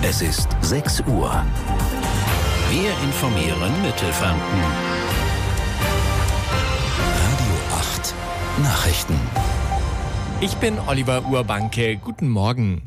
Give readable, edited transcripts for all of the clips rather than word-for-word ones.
Es ist 6 Uhr. Wir informieren Mittelfranken. Radio 8 Nachrichten. Ich bin Oliver Urbanke. Guten Morgen.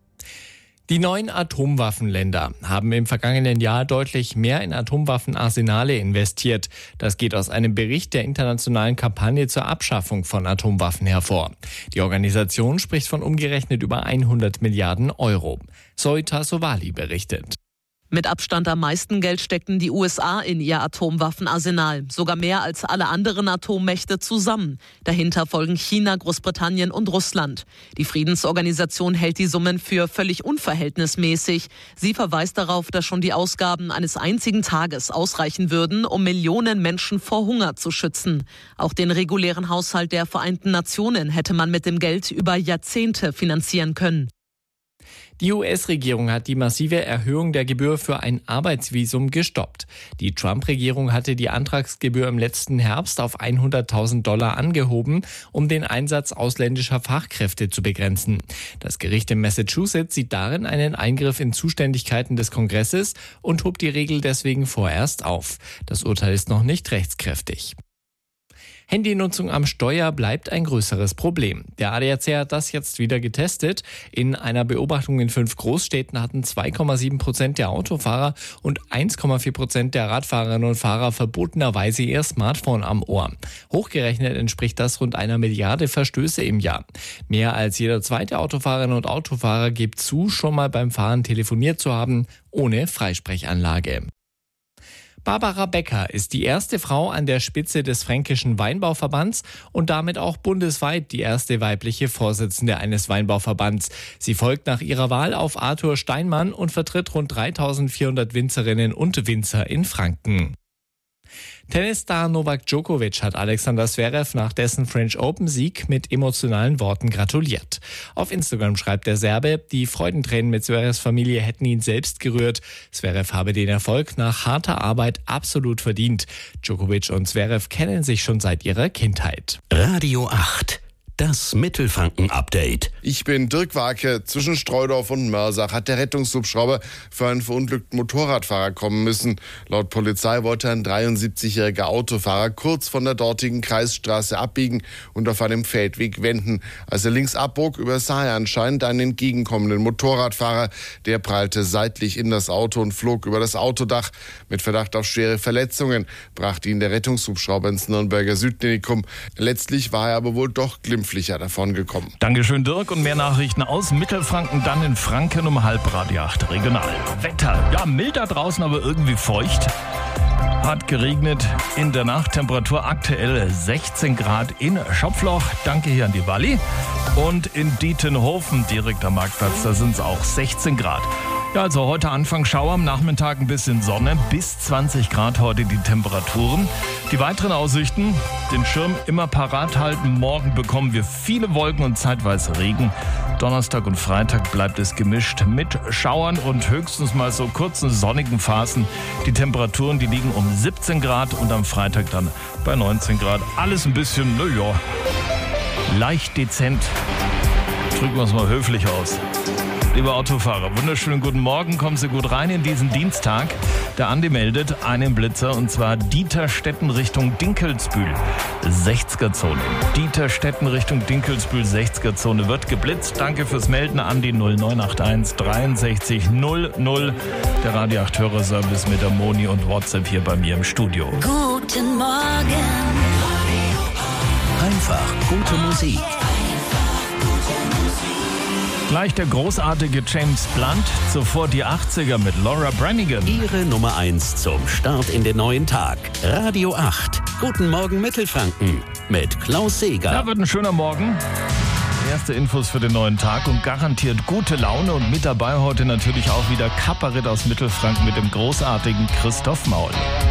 Die 9 Atomwaffenländer haben im vergangenen Jahr deutlich mehr in Atomwaffenarsenale investiert. Das geht aus einem Bericht der internationalen Kampagne zur Abschaffung von Atomwaffen hervor. Die Organisation spricht von umgerechnet über 100 Milliarden Euro. Soita Sowali berichtet. Mit Abstand am meisten Geld steckten die USA in ihr Atomwaffenarsenal, sogar mehr als alle anderen Atommächte zusammen. Dahinter folgen China, Großbritannien und Russland. Die Friedensorganisation hält die Summen für völlig unverhältnismäßig. Sie verweist darauf, dass schon die Ausgaben eines einzigen Tages ausreichen würden, um Millionen Menschen vor Hunger zu schützen. Auch den regulären Haushalt der Vereinten Nationen hätte man mit dem Geld über Jahrzehnte finanzieren können. Die US-Regierung hat die massive Erhöhung der Gebühr für ein Arbeitsvisum gestoppt. Die Trump-Regierung hatte die Antragsgebühr im letzten Herbst auf $100.000 angehoben, um den Einsatz ausländischer Fachkräfte zu begrenzen. Das Gericht in Massachusetts sieht darin einen Eingriff in Zuständigkeiten des Kongresses und hob die Regel deswegen vorerst auf. Das Urteil ist noch nicht rechtskräftig. Handynutzung am Steuer bleibt ein größeres Problem. Der ADAC hat das jetzt wieder getestet. In einer Beobachtung in 5 Großstädten hatten 2,7% der Autofahrer und 1,4% der Radfahrerinnen und Fahrer verbotenerweise ihr Smartphone am Ohr. Hochgerechnet entspricht das rund 1 Milliarde Verstöße im Jahr. Mehr als jeder zweite Autofahrerin und Autofahrer gibt zu, schon mal beim Fahren telefoniert zu haben, ohne Freisprechanlage. Barbara Becker ist die erste Frau an der Spitze des Fränkischen Weinbauverbands und damit auch bundesweit die erste weibliche Vorsitzende eines Weinbauverbands. Sie folgt nach ihrer Wahl auf Arthur Steinmann und vertritt rund 3.400 Winzerinnen und Winzer in Franken. Tennisstar Novak Djokovic hat Alexander Zverev nach dessen French Open-Sieg mit emotionalen Worten gratuliert. Auf Instagram schreibt der Serbe, die Freudentränen mit Zverevs Familie hätten ihn selbst gerührt. Zverev habe den Erfolg nach harter Arbeit absolut verdient. Djokovic und Zverev kennen sich schon seit ihrer Kindheit. Radio 8. Das Mittelfranken-Update. Ich bin Dirk Warke. Zwischen Streudorf und Mörsach hat der Rettungshubschrauber für einen verunglückten Motorradfahrer kommen müssen. Laut Polizei wollte ein 73-jähriger Autofahrer kurz von der dortigen Kreisstraße abbiegen und auf einem Feldweg wenden. Als er links abbog, übersah er anscheinend einen entgegenkommenden Motorradfahrer. Der prallte seitlich in das Auto und flog über das Autodach. Mit Verdacht auf schwere Verletzungen brachte ihn der Rettungshubschrauber ins Nürnberger Südklinikum. Letztlich war er aber wohl doch glimpflicher davon gekommen. Dankeschön, Dirk. Und mehr Nachrichten aus Mittelfranken, dann in Franken um 7:30 Radio 8 Regional. Wetter, ja, milder draußen, aber irgendwie feucht. Hat geregnet in der Nacht. Temperatur aktuell 16 Grad in Schopfloch. Danke hier an die Walli. Und in Dietenhofen, direkt am Marktplatz, da sind es auch 16 Grad. Ja, also heute Anfang Schauer, am Nachmittag ein bisschen Sonne, bis 20 Grad heute die Temperaturen. Die weiteren Aussichten, den Schirm immer parat halten. Morgen bekommen wir viele Wolken und zeitweise Regen. Donnerstag und Freitag bleibt es gemischt mit Schauern und höchstens mal so kurzen sonnigen Phasen. Die Temperaturen, die liegen um 17 Grad und am Freitag dann bei 19 Grad. Alles ein bisschen, naja, leicht dezent. Drücken wir es mal höflich aus. Liebe Autofahrer, wunderschönen guten Morgen, kommen Sie gut rein in diesen Dienstag. Der Andi meldet einen Blitzer und zwar Dieterstetten Richtung Dinkelsbühl, 60er-Zone. Dieterstetten Richtung Dinkelsbühl, 60er-Zone wird geblitzt. Danke fürs Melden, Andi 0981 63 00. Der Radio 8 Hörerservice mit der Moni und WhatsApp hier bei mir im Studio. Guten Morgen. Einfach gute Musik. Gleich der großartige James Blunt, zuvor die 80er mit Laura Branigan. Ihre Nummer 1 zum Start in den neuen Tag. Radio 8. Guten Morgen Mittelfranken mit Klaus Seeger. Ja, wird ein schöner Morgen. Erste Infos für den neuen Tag und garantiert gute Laune. Und mit dabei heute natürlich auch wieder Kabarett aus Mittelfranken mit dem großartigen Christoph Maul.